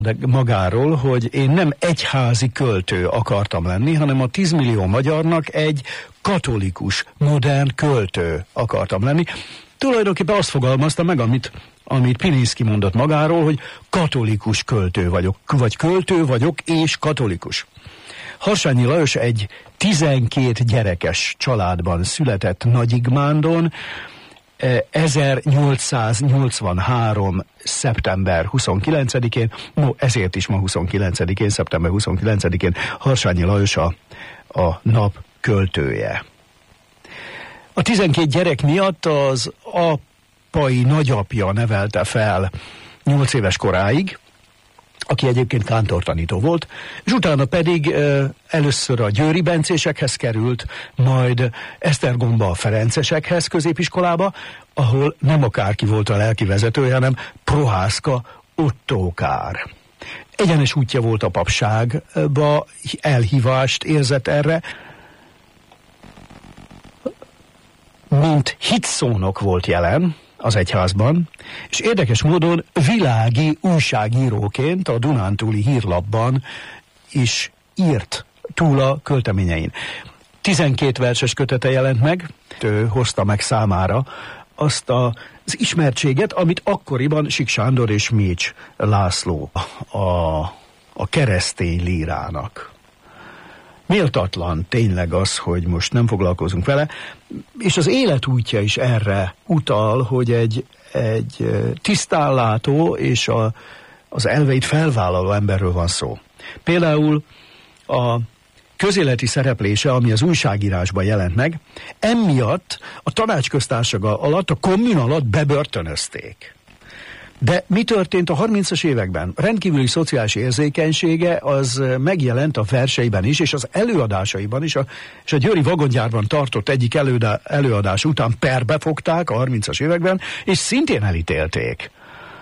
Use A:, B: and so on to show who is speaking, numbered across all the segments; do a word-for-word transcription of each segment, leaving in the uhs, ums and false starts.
A: De magáról, hogy én nem egyházi költő akartam lenni, hanem a tízmillió magyarnak egy katolikus, modern költő akartam lenni. Tulajdonképpen azt fogalmazta meg, amit, amit Pilinszky mondott magáról, hogy katolikus költő vagyok, vagy költő vagyok és katolikus. Harsányi Lajos egy tizenkét gyerekes családban született Nagyigmándon, ezernyolcszáznyolcvanhárom. szeptember huszonkilencedikén, no, ezért is ma huszonkilencedikén, szeptember huszonkilencedikén Harsányi Lajos a, a nap költője. A tizenkét gyerek miatt az apai nagyapja nevelte fel nyolc éves koráig, aki egyébként kántortanító volt, és utána pedig ö, először a győri bencésekhez került, majd Esztergomba a ferencesekhez középiskolába, ahol nem akárki volt a lelki vezetője, hanem Prohászka Ottókár. Egyenes útja volt a papságba, elhívást érzett erre, mint hitszónok volt jelen az egyházban, és érdekes módon világi újságíróként a Dunántúli Hírlapban is írt túl a költeményein. tizenkét verses kötete jelent meg, ő hozta meg számára azt a, az ismertséget, amit akkoriban Sík Sándor és Mécs László a, a keresztény lírának. Méltatlan tényleg az, hogy most nem foglalkozunk vele, és az életútja is erre utal, hogy egy, egy tisztánlátó és a, az elveit felvállaló emberről van szó. Például a közéleti szereplése, ami az újságírásban jelent meg, emiatt a tanácsköztársaság alatt, a kommun alatt bebörtönözték. De mi történt a harmincas években? Rendkívüli szociális érzékenysége az megjelent a verseiben is, és az előadásaiban is, a, és a győri vagongyárban tartott egyik előda, előadás után perbe fogták a harmincas években, és szintén elítélték.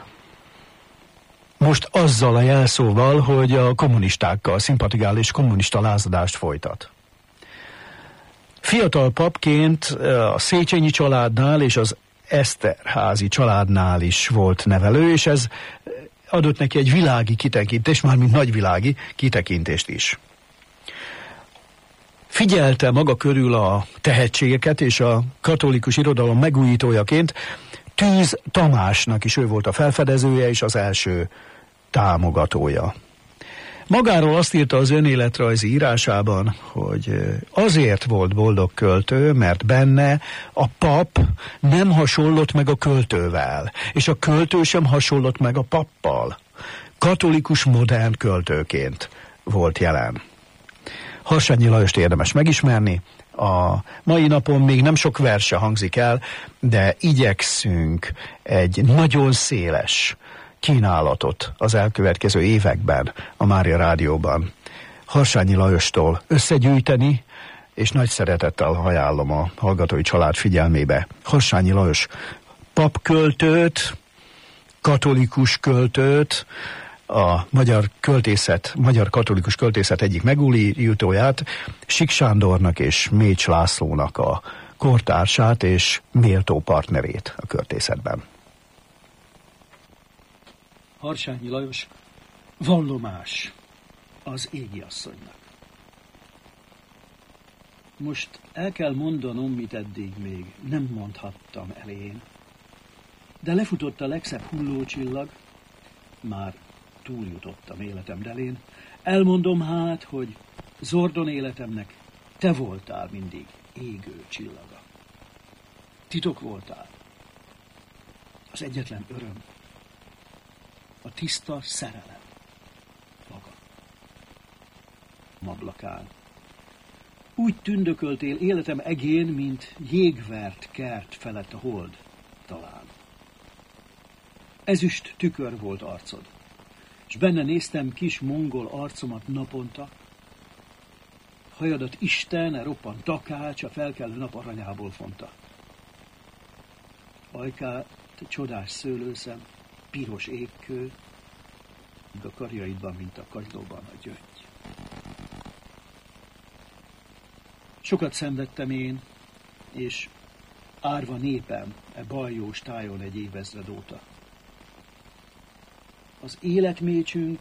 A: Most azzal a jelszóval, hogy a kommunistákkal szimpatizál és kommunista lázadást folytat. Fiatal papként a Széchenyi családnál és az Eszterházy családnál is volt nevelő, és ez adott neki egy világi kitekintést, mármint nagyvilági kitekintést is. Figyelte maga körül a tehetségeket, és a katolikus irodalom megújítójaként Tűz Tamásnak is ő volt a felfedezője és az első támogatója. Magáról azt írta az önéletrajzi írásában, hogy azért volt boldog költő, mert benne a pap nem hasonlott meg a költővel, és a költő sem hasonlott meg a pappal. Katolikus modern költőként volt jelen. Harsányi Lajost érdemes megismerni. A mai napon még nem sok verse hangzik el, de igyekszünk egy nagyon széles kínálatot az elkövetkező években a Mária Rádióban Harsányi Lajostól összegyűjteni, és nagy szeretettel ajánlom a hallgatói család figyelmébe Harsányi Lajos papköltőt, katolikus költőt, a magyar költészet, magyar katolikus költészet egyik megújítóját, Sík Sándornak és Mécs Lászlónak a kortársát és méltó partnerét a költészetben.
B: Harsányi Lajos, vallomás az égi asszonynak. Most el kell mondanom, mit eddig még nem mondhattam elén, de lefutott a legszebb hullócsillag, már túljutottam életem delén. Elmondom hát, hogy Zordon életemnek te voltál mindig égő csillaga. Titok voltál, az egyetlen öröm, a tiszta szerelem maga. Ablakán. Úgy tündököltél életem egén, mint jégvert kert felett a hold talán. Ezüst tükör volt arcod, s benne néztem kis mongol arcomat naponta, hajadat Isten, e roppant takács a felkelő nap aranyából fonta. Ajkát csodás szőlőszem, piros égkő, míg a karjaidban, mint a kagylóban a gyöngy. Sokat szenvedtem én, és árva népem e baljós tájon egy évezred óta. Az életmécsünk